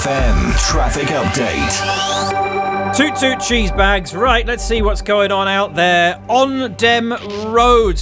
FM traffic update. Toot toot cheese bags. Right, let's see what's going on out there on Dem Road.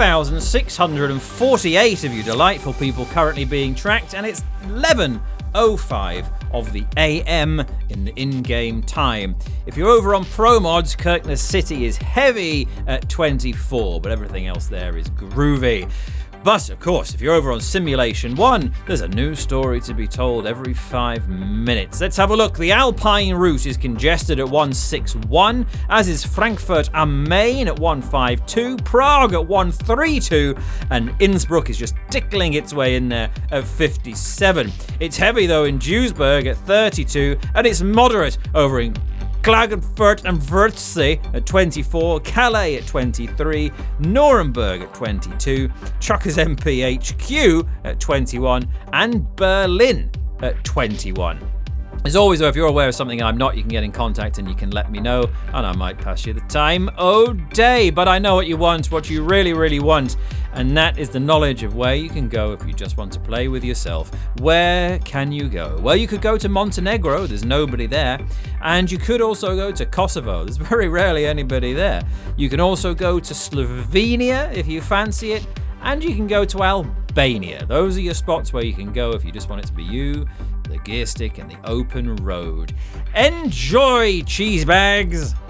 2,648 of you delightful people currently being tracked, and it's 11:05 of the AM in the in-game time. If you're over on Pro Mods, Kirkness City is heavy at 24, but everything else there is groovy. But, of course, if you're over on Simulation 1, there's a new story to be told every 5 minutes. Let's have a look. The Alpine route is congested at 161, as is Frankfurt am Main at 152, Prague at 132, and Innsbruck is just tickling its way in there at 57. It's heavy, though, in Duisburg at 32, and it's moderate over in Klagenfurt and Wörthsee at 24, Calais at 23, Nuremberg at 22, Truckers MPHQ at 21, and Berlin at 21. As always, though, if you're aware of something I'm not, you can get in contact and you can let me know, and I might pass you the time o' day. But I know what you want, what you really, really want, and that is the knowledge of where you can go if you just want to play with yourself. Where can you go? Well, you could go to Montenegro, there's nobody there, and you could also go to Kosovo, there's very rarely anybody there. You can also go to Slovenia if you fancy it, and you can go to Albania. Those are your spots where you can go if you just want it to be you, the gear stick, and the open road. Enjoy, cheese bags!